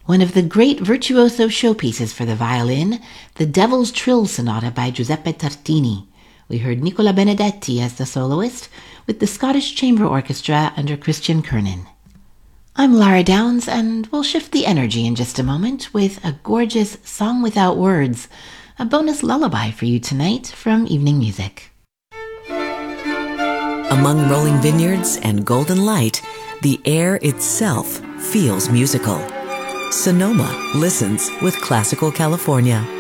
One of the great virtuoso showpieces for the violin, the Devil's Trill Sonata by Giuseppe Tartini. We heard Nicola Benedetti as the soloist, with the Scottish Chamber Orchestra under Christian Kernan. I'm Lara Downs, and we'll shift the energy in just a moment with a gorgeous Song Without Words, a bonus lullaby for you tonight from Evening Music. Among rolling vineyards and golden light, the air itself feels musical. Sonoma listens with Classical California.